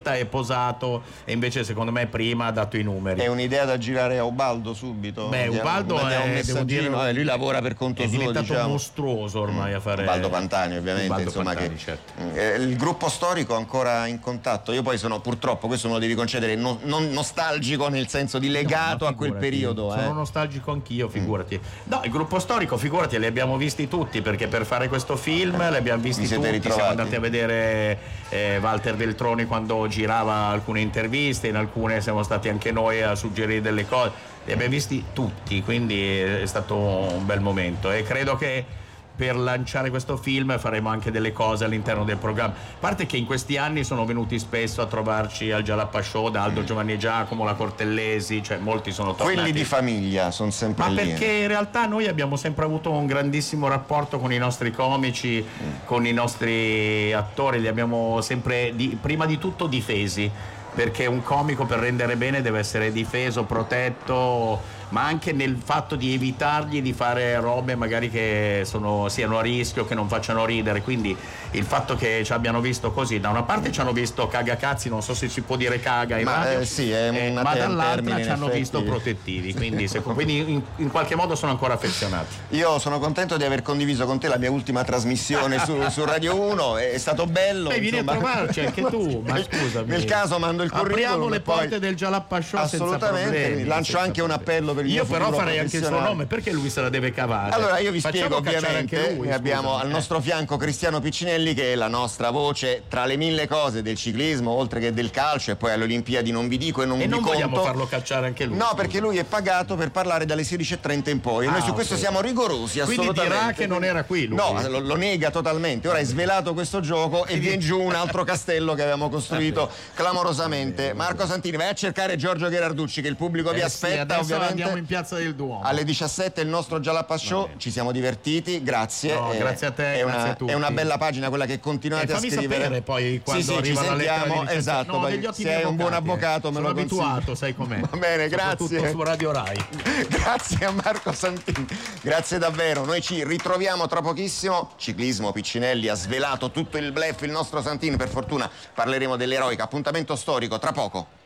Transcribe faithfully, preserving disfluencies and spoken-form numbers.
fretta e posato, e invece secondo me prima ha dato i numeri. È un'idea da girare a Ubaldo subito? Beh, Ubaldo è, un devo dire, eh, lui lavora per conto è suo, diventato diciamo. mostruoso ormai a fare. Ubaldo Pantani, ovviamente, Ubaldo insomma, Pantani, che certo. eh, il gruppo storico ancora in contatto. Io poi sono, purtroppo, questo me lo devi concedere, no, non nostalgico nel senso di legato no, a quel periodo. Sono eh. nostalgico anch'io, figurati. Mm. No, il gruppo storico, figurati, li abbiamo visti tutti, perché per fare questo film li abbiamo visti tutti. Ritrovati. Siamo andati a vedere eh, Walter Veltroni quando girava alcune interviste, in alcune siamo stati anche noi a suggerire delle cose, li abbiamo visti tutti, quindi è stato un bel momento, e credo che per lanciare questo film faremo anche delle cose all'interno del programma. A parte che in questi anni sono venuti spesso a trovarci al Jalappa Show da Aldo Giovanni e Giacomo, la Cortellesi, cioè molti sono tornati. Quelli di famiglia sono sempre Ma lì. perché in realtà noi abbiamo sempre avuto un grandissimo rapporto con i nostri comici, mm. con i nostri attori, li abbiamo sempre di, prima di tutto difesi, perché un comico per rendere bene deve essere difeso, protetto, ma anche nel fatto di evitargli di fare robe magari che sono, siano a rischio, che non facciano ridere. Quindi il fatto che ci abbiano visto così, da una parte ci hanno visto cagacazzi, non so se si può dire caga in ma, radio, eh, sì, è eh, ma dall'altra ci hanno effetti visto protettivi, quindi, se, quindi in, in qualche modo sono ancora affezionati. Io sono contento di aver condiviso con te la mia ultima trasmissione su, su Radio uno, è stato bello. Beh, vieni insomma. a trovarci anche tu, ma scusami. Nel caso mando il curriculum. Apriamo le porte poi... del Jalappa Show assolutamente, senza problemi, lancio senza anche problemi. un appello per il io mio però farei anche il suo professionale. nome, perché lui se la deve cavare. Allora io vi Facciamo spiego, cacciare ovviamente anche lui, abbiamo scusami. al nostro fianco Cristiano Piccinelli, che è la nostra voce tra le mille cose del ciclismo, oltre che del calcio, e poi alle Olimpiadi non vi dico e non e vi non conto. vogliamo farlo cacciare anche lui. No, scusa. perché lui è pagato per parlare dalle sedici e trenta in poi, e ah, noi su questo okay. siamo rigorosi, quindi assolutamente. dirà che non era qui lui. No, lo, lo nega totalmente. Ora è svelato questo gioco e viene giù un altro castello che avevamo costruito clamorosamente. Marco Santini, vai a cercare Giorgio Gherarducci, che il pubblico eh vi sì, aspetta, adesso ovviamente. andiamo in Piazza del Duomo Alle diciassette il nostro Jalappa Show, ci siamo divertiti, grazie. No, eh, grazie a te, è grazie una, a tutti. È una bella pagina quella che continuate e a fammi scrivere. sapere poi quando sì, sì, arriva ci la lettera sentiamo, di esatto, no, poi degli ottimi se sei un buon avvocati. avvocato me sono lo consigli. abituato, sai com'è. Va bene, grazie. Soprattutto su Radio Rai. Grazie a Marco Santini, grazie davvero. Noi ci ritroviamo tra pochissimo. Ciclismo, Piccinelli ha svelato tutto il bluff, il nostro Santini, per fortuna parleremo dell'eroica. Appuntamento storico tra poco.